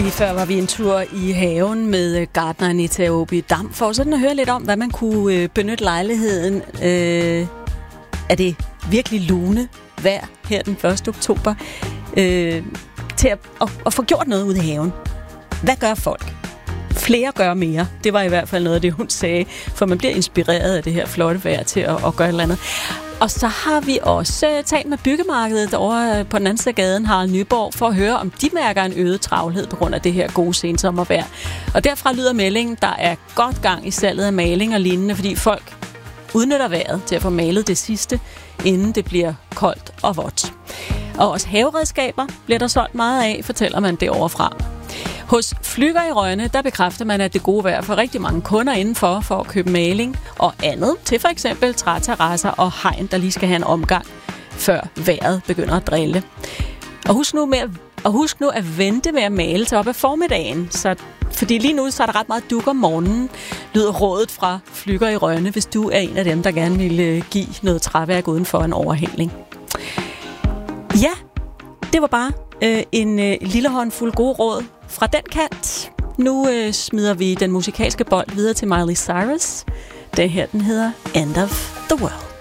Lige før var vi en tur i haven med gartner Anita Åby Dam, for sådan at høre lidt om, hvad man kunne benytte lejligheden. Er det virkelig lune vejr her den 1. oktober til at få gjort noget ude i haven? Hvad gør folk? Flere gør mere. Det var i hvert fald noget af det, hun sagde, for man bliver inspireret af det her flotte vejr til at gøre et eller andet. Og så har vi også talt med byggemarkedet over på den anden side af gaden, Harald Nyborg, for at høre, om de mærker en øget travlhed på grund af det her gode sensommervejr. Og derfra lyder meldingen, der er godt gang i salget af maling og lignende, fordi folk udnytter vejret til at få malet det sidste, inden det bliver koldt og vådt. Og også haveredskaber bliver der solgt meget af, fortæller man derovre fra. Hos Flügger i Rønne, der bekræfter man, at det gode vejr for rigtig mange kunder indenfor for at købe maling og andet til for eksempel træterrasser og hegn, der lige skal have en omgang, før vejret begynder at drille. Og husk nu at vente med at male til op ad formiddagen, fordi lige nu så er der ret meget dug om morgenen, lyder rådet fra Flügger i Rønne, hvis du er en af dem, der gerne vil give noget træværk uden for en overhældning. Ja, det var bare en lille håndfuld gode råd fra den kant. Nu smider vi den musikalske bold videre til Miley Cyrus. Det her, den hedder End of the World.